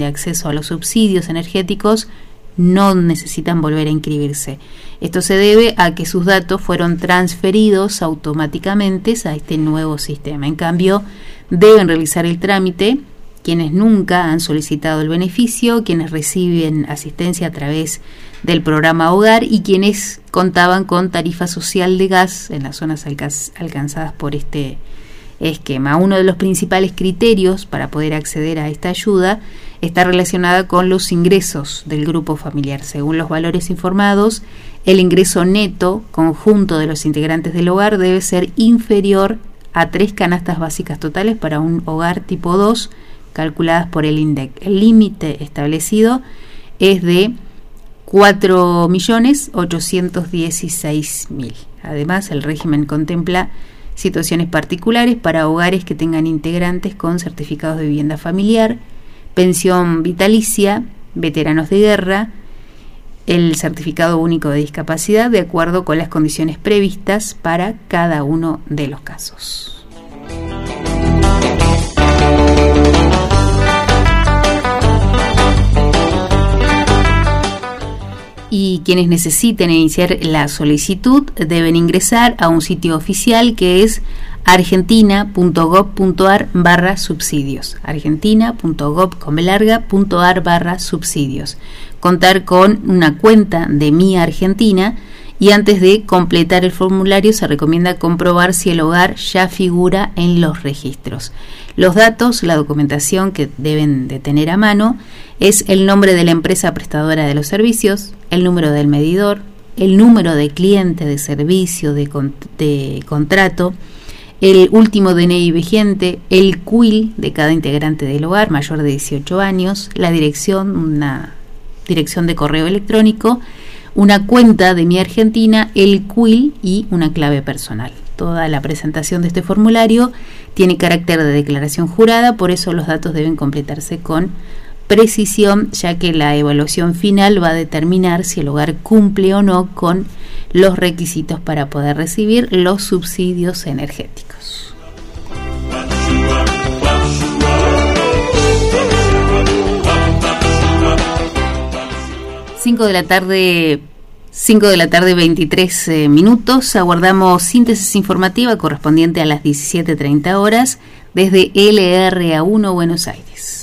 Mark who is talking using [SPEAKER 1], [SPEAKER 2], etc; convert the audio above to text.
[SPEAKER 1] de acceso a los subsidios energéticos no necesitan volver a inscribirse. Esto se debe a que sus datos fueron transferidos automáticamente a este nuevo sistema. En cambio, deben realizar el trámite quienes nunca han solicitado el beneficio, quienes reciben asistencia a través del programa Hogar y quienes contaban con tarifa social de gas en las zonas alcanzadas por este esquema. Uno de los principales criterios para poder acceder a esta ayuda está relacionada con los ingresos del grupo familiar. Según los valores informados, el ingreso neto conjunto de los integrantes del hogar debe ser inferior a 3 canastas básicas totales para un hogar tipo 2, calculadas por el INDEC. El límite establecido es de 4.816.000. Además, el régimen contempla situaciones particulares para hogares que tengan integrantes con certificados de vivienda familiar, pensión vitalicia, veteranos de guerra, el certificado único de discapacidad, de acuerdo con las condiciones previstas para cada uno de los casos. Y quienes necesiten iniciar la solicitud deben ingresar a un sitio oficial que es argentina.gov.ar/subsidios, argentina.gov.ar/subsidios, contar con una cuenta de Mi Argentina y antes de completar el formulario se recomienda comprobar si el hogar ya figura en los registros. Los datos, la documentación que deben de tener a mano es el nombre de la empresa prestadora de los servicios, el número del medidor, el número de cliente de servicio de contrato, el último DNI vigente, el CUIL de cada integrante del hogar mayor de 18 años, la dirección, una dirección de correo electrónico, una cuenta de Mi Argentina, el CUIL y una clave personal. Toda la presentación de este formulario tiene carácter de declaración jurada, por eso los datos deben completarse con precisión, ya que la evaluación final va a determinar si el hogar cumple o no con los requisitos para poder recibir los subsidios energéticos. 5 de la tarde, 23 minutos. Aguardamos síntesis informativa correspondiente a las 17:30 horas desde LRA1 Buenos Aires.